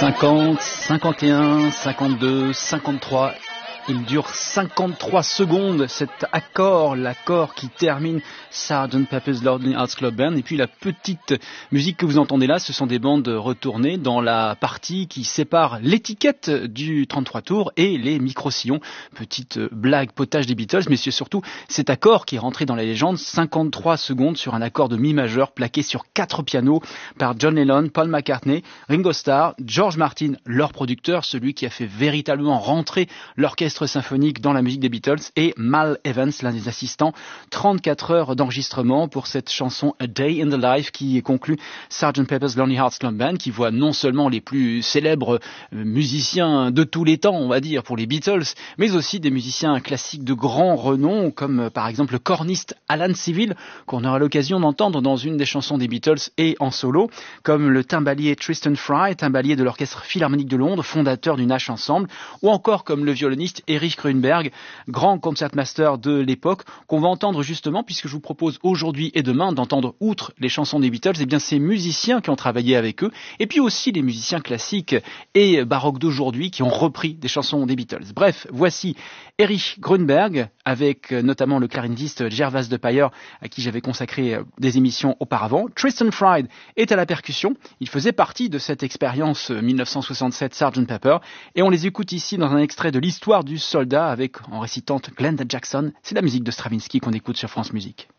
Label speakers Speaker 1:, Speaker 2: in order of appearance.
Speaker 1: 50, 51, 52, 53. Il dure 53 secondes, cet accord, l'accord qui termine Sgt. Pepper's Lonely Hearts Club Band. Et puis la petite musique que vous entendez là, ce sont des bandes retournées dans la partie qui sépare l'étiquette du 33 tours et les micro-sillons. Petite blague potage des Beatles, mais c'est surtout cet accord qui est rentré dans la légende, 53 secondes sur un accord de mi majeur plaqué sur 4 pianos par John Lennon, Paul McCartney, Ringo Starr, George Martin, leur producteur, celui qui a fait véritablement rentrer l'orchestre symphonique dans la musique des Beatles, et Mal Evans, l'un des assistants. 34 heures d'enregistrement pour cette chanson A Day in the Life qui conclut Sgt. Pepper's Lonely Hearts Club Band, qui voit non seulement les plus célèbres musiciens de tous les temps, on va dire, pour les Beatles, mais aussi des musiciens classiques de grand renom, comme par exemple le corniste Alan Civil, qu'on aura l'occasion d'entendre dans une des chansons des Beatles et en solo, comme le timbalier Tristan Fry, timbalier de l'Orchestre Philharmonique de Londres, fondateur du Nash Ensemble, ou encore comme le violoniste Erich Grünberg, grand concertmaster de l'époque, qu'on va entendre justement, puisque je vous propose aujourd'hui et demain d'entendre, outre les chansons des Beatles, eh bien ces musiciens qui ont travaillé avec eux, et puis aussi les musiciens classiques et baroques d'aujourd'hui qui ont repris des chansons des Beatles. Bref, voici Erich Grünberg, avec notamment le clarinetiste Gervase de Payer, à qui j'avais consacré des émissions auparavant. Tristan Fry est à la percussion, il faisait partie de cette expérience 1967 Sgt. Pepper, et on les écoute ici dans un extrait de l'histoire du soldat avec, en récitant Glenda Jackson. C'est la musique de Stravinsky qu'on écoute sur France Musique.